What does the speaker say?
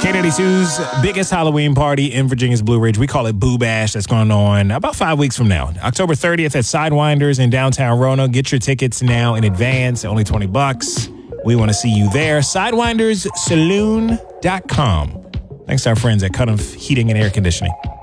K92's biggest Halloween party in Virginia's Blue Ridge. We call it Boo Bash. That's going on about 5 weeks from now. October 30th at Sidewinders in downtown Roanoke. Get your tickets now in advance. Only $20. We want to see you there. SidewindersSaloon.com. Thanks to our friends at Cutoff Heating and Air Conditioning.